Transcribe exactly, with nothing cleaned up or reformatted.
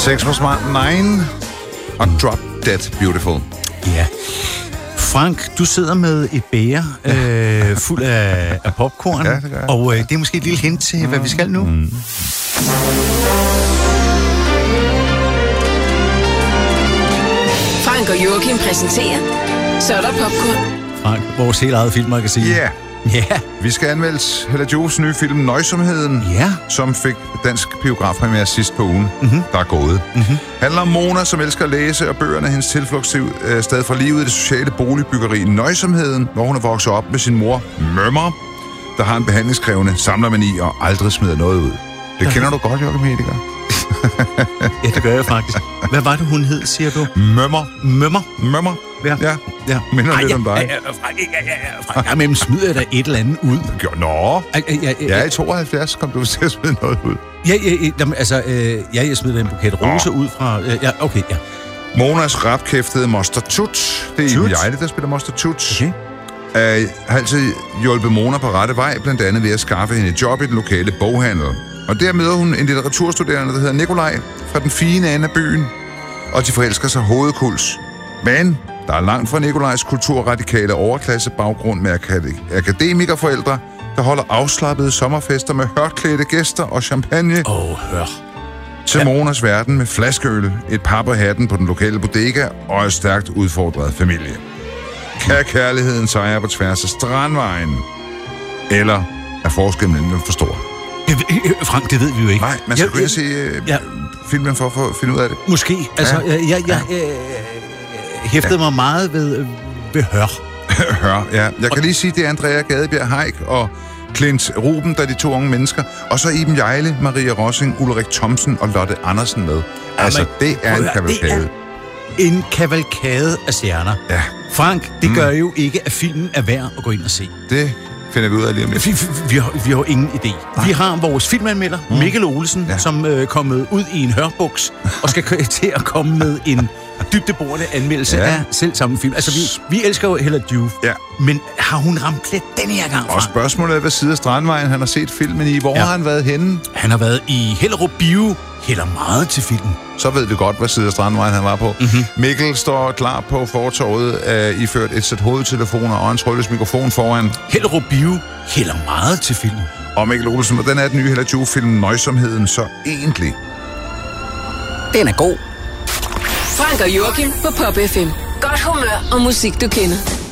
Sex was nine og Drop Dead Beautiful. Ja. Frank, du sidder med et bæger øh, fuld af, af popcorn, Ja, det gør jeg. og øh, det er måske et lille hint til, hvad vi skal nu. Mm. Frank og Joachim præsenterer Så er der popcorn. Frank, vores helt eget filmmagasin. Ja. Yeah. Ja. Vi skal anmelde Hella Joofs nye film Nøjsomheden, Ja. som fik dansk biografpremiere sidst på ugen, Mm-hmm. der er gået. Mm-hmm. Handler om Mona, som elsker at læse, og bøgerne er hendes tilflugtssted fra livet i det sociale boligbyggeri Nøjsomheden, hvor hun er vokset op med sin mor, Mømmer, der har en behandlingskrævende samlermani og aldrig smider noget ud. Det kender du godt, Joachim Hediger. Ja, det gør jeg faktisk. Hvad var det, hun hed, siger du? Mømmer. Mømmer. Mømmer. Ja. Ja. Ja. Minder Ej, lidt ja, om dig. Ja, ja, Frank, ja, ja, ja, Frank. Ja, men smider jeg da et eller andet ud. Jo, nå. Ja, ja, ja, Ja, i tooghalvfjerds kom du til at smide noget ud. Ja, ja, ja, jamen, altså, øh, ja, jeg smider en buket roser ud fra... Øh, ja, okay, ja. Monas rapkæftede Moster Tut. Det er Tut? Iben Hjejle, der spiller Moster Tut. Okay. Uh, har altid hjulpet Mona på rette vej, blandt andet ved at skaffe hende et job i den lokale boghandel. Og der møder hun en litteraturstuderende, der hedder Nikolaj, fra den fine ende af byen, og de forelsker sig hovedkuls. Men der er langt fra Nikolajs kulturradikale overklassebaggrund med akad- akademikerforældre, der holder afslappede sommerfester med hørklædte gæster og champagne. Åh, oh, hør. Til ja. Monas verden med flaskeøl, et par på hatten på den lokale bodega og en stærkt udfordret familie. Kan kærligheden sejre på tværs af Strandvejen? Eller er forskellen mellem dem for stor? Det, øh, Frank, det ved vi jo ikke. Nej, man skal Ja, gå ind og se øh, ja. filmen for, for at finde ud af det. Måske. Altså, Ja. ja. jeg, jeg, jeg øh, hæftede ja. mig meget ved, øh, ved hør. Hør, ja. Jeg kan lige sige, det er Andrea Gadebjerg Haik og Clint Ruben, der er de to unge mennesker. Og så Iben Hjejle, Maria Rossing, Ulrik Thomsen og Lotte Andersen med. Altså, men, det er en kavalkade. En kavalkade af stjerner. Ja. Frank, det mm. gør jo ikke, at filmen er værd at gå ind og se. Det finder vi ud af lige om lidt. Vi, vi, vi, har, vi har ingen idé. Nej. Vi har vores filmanmelder, mm. Mikkel Olsen, ja. som er øh, kommet ud i en hørbuks og skal til at komme med en dybdeborende anmeldelse ja. af selv samme film. Altså, vi, vi elsker jo Hella Joof, ja. men har hun ramt plet denne her gang, Frank? Og spørgsmålet er, hvad side af Strandvejen han har set filmen i. Hvor ja. har han været henne? Han har været i Hellerup Bio, hælder meget til filmen. Så ved vi godt, hvad side af Strandvejen han var på. Mm-hmm. Mikkel står klar på fortorvet, uh, iført et sæt hovedtelefoner og en trådløs mikrofon foran. Hellerup Bio hælder meget til filmen. Og Mikkel Olsen, hvordan er den nye Hella Joof-film Nøjsomheden så egentlig? Den er god. Frank og Joachim på Pop F M. Godt humør og musik, du kender.